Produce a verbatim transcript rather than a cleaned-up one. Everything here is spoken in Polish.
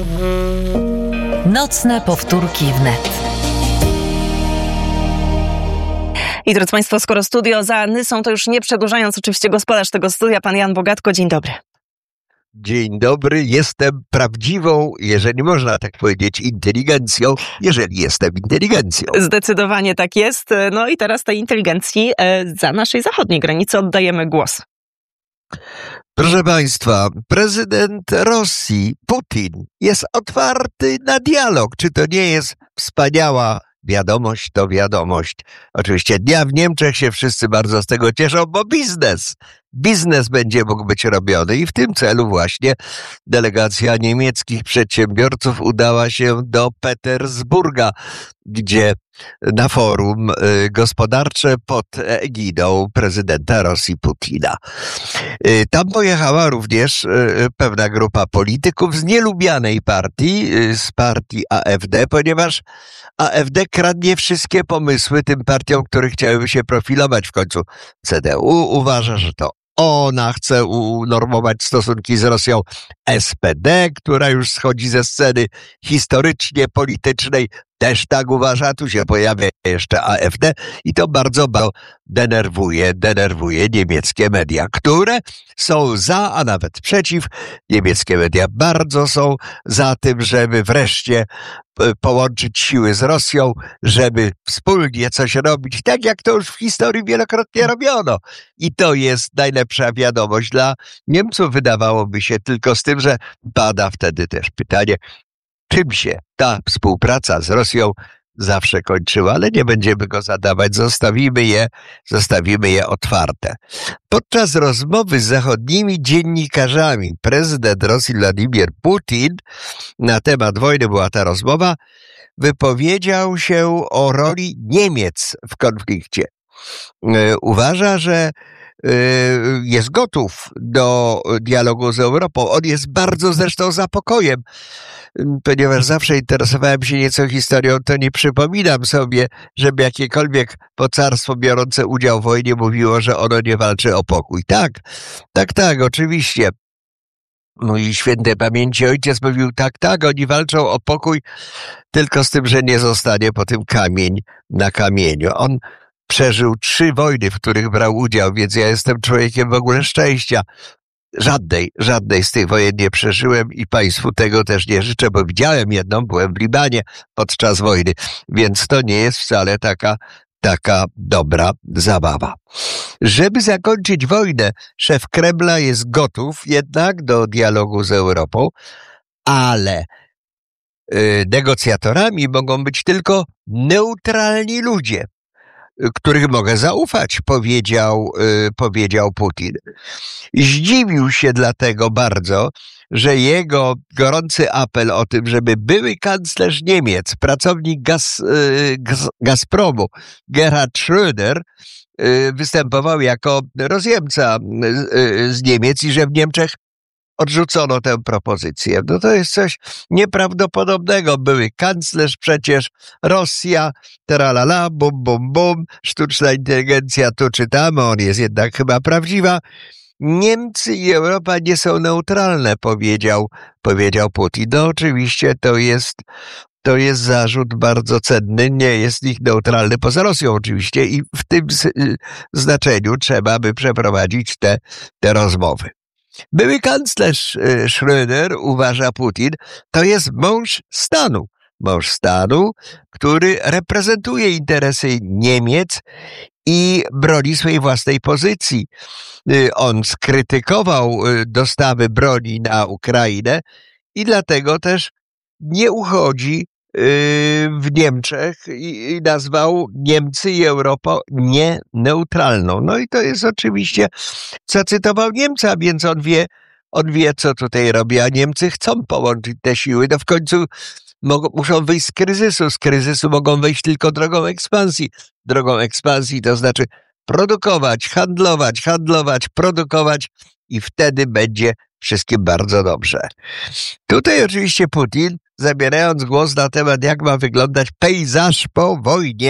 Nocne powtórki wnet. I drodzy Państwo, skoro studio za Nysą, to już nie przedłużając, oczywiście gospodarz tego studia, pan Jan Bogatko. Dzień dobry. Dzień dobry, jestem prawdziwą, jeżeli można tak powiedzieć, inteligencją, jeżeli jestem inteligencją. Zdecydowanie tak jest. No i teraz tej inteligencji za naszej zachodniej granicy oddajemy głos. Proszę Państwa, prezydent Rosji, Putin, jest otwarty na dialog. Czy to nie jest wspaniała wiadomość? To wiadomość. Oczywiście dnia w Niemczech się wszyscy bardzo z tego cieszą, bo biznes. Biznes będzie mógł być robiony i w tym celu właśnie delegacja niemieckich przedsiębiorców udała się do Petersburga, gdzie na forum gospodarcze pod egidą prezydenta Rosji Putina. Tam pojechała również pewna grupa polityków z nielubianej partii, z partii A F D, ponieważ A F D kradnie wszystkie pomysły tym partiom, które chciałyby się profilować w końcu. C D U uważa, że to ona chce unormować stosunki z Rosją. S P D, która już schodzi ze sceny historycznie politycznej, też tak uważa. Tu się pojawia jeszcze A F D i to bardzo, bardzo denerwuje, denerwuje niemieckie media, które są za, a nawet przeciw. Niemieckie media bardzo są za tym, żeby wreszcie połączyć siły z Rosją, żeby wspólnie coś robić, tak jak to już w historii wielokrotnie robiono. I to jest najlepsza wiadomość dla Niemców, wydawałoby się, tylko z tym, że pada wtedy też pytanie, czym się ta współpraca z Rosją zawsze kończyła, ale nie będziemy go zadawać, zostawimy je, zostawimy je otwarte. Podczas rozmowy z zachodnimi dziennikarzami prezydent Rosji Władimir Putin, na temat wojny była ta rozmowa, wypowiedział się o roli Niemiec w konflikcie. Uważa, że jest gotów do dialogu z Europą. On jest bardzo zresztą za pokojem. Ponieważ zawsze interesowałem się nieco historią, to nie przypominam sobie, żeby jakiekolwiek mocarstwo biorące udział w wojnie mówiło, że ono nie walczy o pokój. Tak, tak, tak, oczywiście. Mój świętej pamięci ojciec mówił, tak, tak, oni walczą o pokój, tylko z tym, że nie zostanie po tym kamień na kamieniu. On przeżył trzy wojny, w których brał udział, więc ja jestem człowiekiem w ogóle szczęścia. Żadnej, żadnej z tych wojen nie przeżyłem i państwu tego też nie życzę, bo widziałem jedną, byłem w Libanie podczas wojny, więc to nie jest wcale taka, taka dobra zabawa. Żeby zakończyć wojnę, szef Kremla jest gotów jednak do dialogu z Europą, ale y, negocjatorami mogą być tylko neutralni ludzie, których mogę zaufać, powiedział, yy, powiedział Putin. Zdziwił się dlatego bardzo, że jego gorący apel o tym, żeby były kanclerz Niemiec, pracownik Gaz, yy, Gaz, Gazpromu, Gerhard Schröder, yy, występował jako rozjemca yy, z Niemiec i że w Niemczech odrzucono tę propozycję. No to jest coś nieprawdopodobnego. Były kanclerz przecież, Rosja, tralala, bum, bum, bum, sztuczna inteligencja, tu czytamy, on jest jednak chyba prawdziwa. Niemcy i Europa nie są neutralne, powiedział, powiedział Putin. No oczywiście to jest, to jest zarzut bardzo cenny, nie jest ich neutralny poza Rosją oczywiście i w tym znaczeniu trzeba by przeprowadzić te, te rozmowy. Były kanclerz Schröder, uważa Putin, to jest mąż stanu. Mąż stanu, który reprezentuje interesy Niemiec i broni swojej własnej pozycji. On skrytykował dostawy broni na Ukrainę i dlatego też nie uchodzi w Niemczech i nazwał Niemcy i Europę nieneutralną. No i to jest oczywiście, zacytował Niemca, więc on wie, on wie, co tutaj robi, a Niemcy chcą połączyć te siły. No w końcu mogą, muszą wyjść z kryzysu. Z kryzysu mogą wyjść tylko drogą ekspansji. Drogą ekspansji to znaczy produkować, handlować, handlować, produkować i wtedy będzie wszystkim bardzo dobrze. Tutaj oczywiście Putin, zabierając głos na temat, jak ma wyglądać pejzaż po wojnie,